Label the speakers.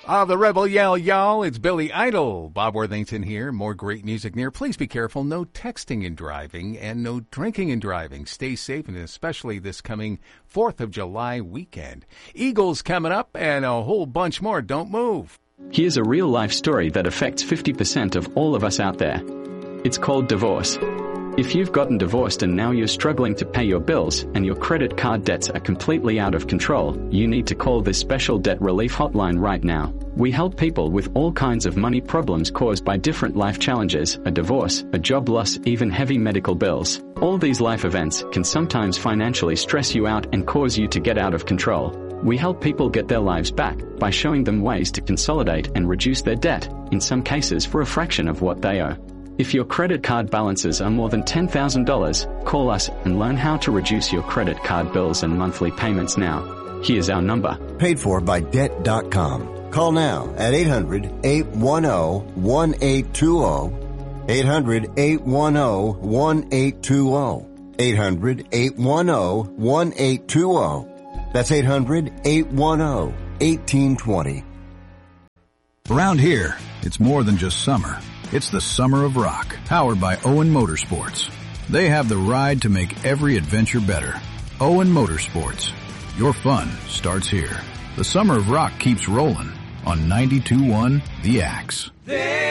Speaker 1: The Rebel Yell Y'all, it's Billy Idol. Bob Worthington here. More great music near. Please be careful. No texting and driving and no drinking and driving. Stay safe, and especially this coming 4th of July weekend. Eagles coming up and a whole bunch more. Don't move.
Speaker 2: Here's a real-life story that affects 50% of all of us out there. It's called divorce. If you've gotten divorced and now you're struggling to pay your bills and your credit card debts are completely out of control, you need to call this special debt relief hotline right now. We help people with all kinds of money problems caused by different life challenges, a divorce, a job loss, even heavy medical bills. All these life events can sometimes financially stress you out and cause you to get out of control. We help people get their lives back by showing them ways to consolidate and reduce their debt, in some cases for a fraction of what they owe. If your credit card balances are more than $10,000, call us and learn how to reduce your credit card bills and monthly payments now. Here's our number.
Speaker 3: Paid for by Debt.com. Call now at 800-810-1820. 800-810-1820. 800-810-1820. That's 800-810-1820.
Speaker 4: Around here, it's more than just summer. It's the Summer of Rock, powered by Owen Motorsports. They have the ride to make every adventure better. Owen Motorsports. Your fun starts here. The Summer of Rock keeps rolling on 92.1 The Axe.